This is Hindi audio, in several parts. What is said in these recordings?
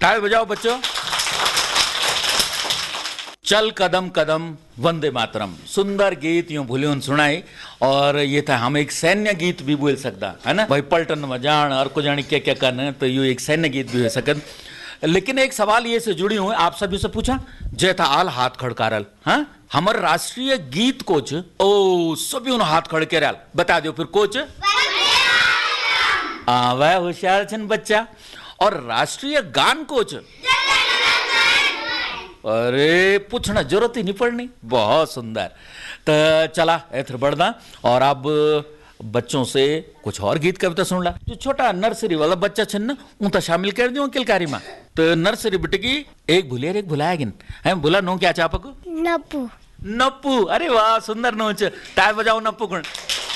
ताली बजाओ बच्चों। चल कदम कदम वंदे मातरम, सुंदर गीत यूं भूलियों सुनाई। और ये था हम एक सैन्य गीत भी बोल सकता है ना भाई, पलटन में जान और को जानी क्या क्या करना, तो ये एक सैन्य गीत भी हो सकत। लेकिन एक सवाल ये से जुड़ी हुई, आप सभी से पूछा जय था आल हाथ खड़कारल। हाँ, हमारे राष्ट्रीय गीत कोच ओ सभी उन हाथ खड़के रहा, बता दो फिर कोच। वह होशियार छन बच्चा। और राष्ट्रीय गान कोच, अरे पूछना जरूरत ही नहीं पड़नी, बहुत सुंदर। तो चला ऐथर बढ़ना और अब बच्चों से कुछ और गीत कविता सुन ला। जो छोटा नर्सरी वाला बच्चा छन ना, उन तो शामिल कर दियो किलकारी में। तो नर्सरी बिटकी एक भूले एक भुलाया गिन है, भूला नो क्या चापक नप्पू। नप्पू, अरे वाह सुंदर नोच, टाय बजाओ नप्पू गुण।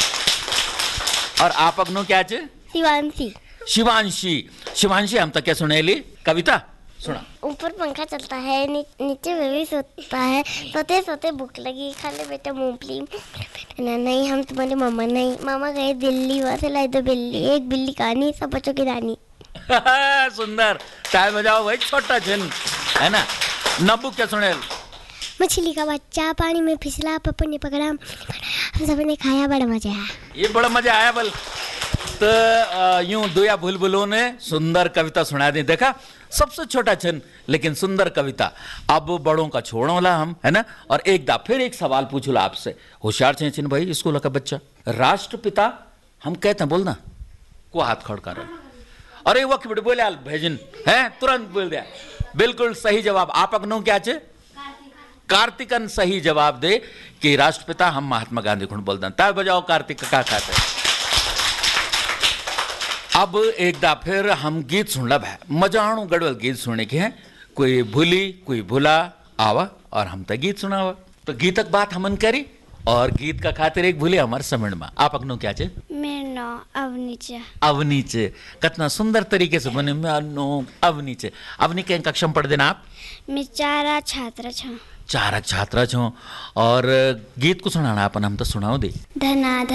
और आपक नो क्या चे? शिवांशी। शिवांशी, शिवांशी हम तो क्या सुनेली कविता सुना। ऊपर पंखा चलता है, नीचे बेबी सोता है, सोते सोते भूख लगी, खा ले बेटा मूंगफली। नहीं हम तुम्हारे मामा नहीं, मामा गए दिल्ली, वहां से लाई दो बिल्ली, एक बिल्ली कहानी सब बच्चों की रानी। सुंदर, टाइम बजाओ भाई, छोटा जन है ना। नब्बू क्या सुने? मछली का बच्चा पानी में फिसला, पप्पू ने पकड़ा, हम सबने खाया, बड़ा मजा आया। ये बड़ा मजा आया बल। तो यूं दुया बुलबुलों ने सुंदर कविता सुना दी, देखा सबसे छोटा छन लेकिन सुंदर कविता। अब बड़ों का छोड़ोला हम है ना। और एक दा फिर एक सवाल पूछूला आपसे, होशियार छे छिन भाई स्कूल का बच्चा। राष्ट्रपिता हम कहते हैं बोलना को हाथ खड़का रहे। अरे वो कि बोले आल भेजन है, तुरंत बोल दिया, बिल्कुल सही जवाब। आप अगनो क्या चे? कार्तिकन सही जवाब दे कि राष्ट्रपिता हम महात्मा गांधी खुण बोलते। तब बजाओ कार्तिक का खाते। अब एक दा फिर हम गीत सुन लब है, मजाणु गड़बल गीत सुनने के हैं। कोई भूली कोई भूला आवा और हम तक गीत सुनावा। तो गीतक बात हमन करी और गीत का खातिर एक भूले हमारे समझ में। आप अगनो क्या चे? मेरा नाम अवनीचे। अवनीचे, कितना सुंदर तरीके से बने। अवनीचे, अवनी के कक्षा में पढ़ देना आप? मैं चारा छात्र छा। चारक छात्रा छो। और गीत को सुनाना अपन हम तो सुनाओ दे। धनाधन